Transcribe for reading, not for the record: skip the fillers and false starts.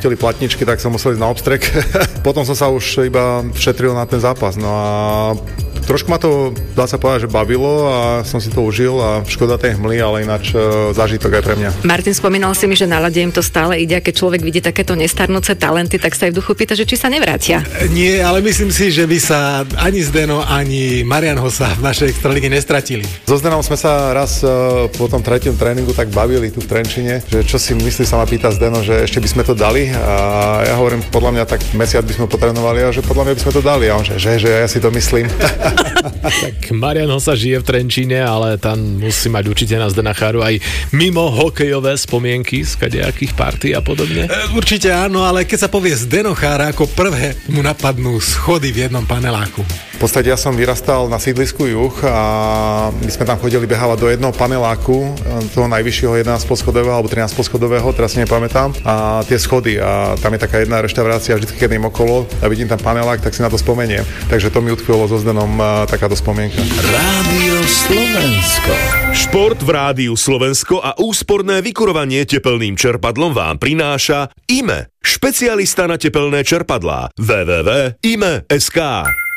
chytili platničky, tak som musel ísť na obstrek. Potom som sa už iba všetril na ten zápas. No a trošku ma to, dá sa povedať, že bavilo a som si to užil a škoda tej hmly, ale ináč zážitok aj pre mňa. Martin, spomínal si mi, že na ľade im to stále ide, a keď človek vidí takéto nestarnúce talenty, tak sa aj v duchu pýta, že či sa nevrátia. Nie, ale myslím si, že by sa ani Zdeno, ani Marian Hossa v našej extralíge nestratili. So Zdenom sme sa raz po tom treťom tréningu tak bavili tu v Trenčine, že čo si myslí, sa ma pýta Zdeno, že ešte by sme to dali, a ja hovorím, podľa mňa tak mesiac by sme potrénovali a že podľa mňa by sme to dali, a on že ja si to myslím. Tak Marian Hossa žije v Trenčíne, ale tam musí mať určite na Zdena Cháru aj mimo hokejové spomienky z kadejakých party a podobne. Určite áno, ale keď sa povie Zdeno Chára, ako prvé mu napadnú schody v jednom paneláku. V podstate ja som vyrastal na sídlisku Juh a my sme tam chodili behávať do jedného paneláku, toho najvyššieho 11-poschodového alebo 13-poschodového, teraz si nepamätám, a tie schody, a tam je taká jedna reštaurácia, vždy keď idem okolo a vidím tam panelák, tak si na to spomeniem. Takže to mi utkvilo so Zdenom takáto spomienka. Rádio Slovensko. Šport v Rádiu Slovensko a úsporné vykurovanie tepelným čerpadlom vám prináša IME, špecialista na tepelné čerpadlá. www.ime.sk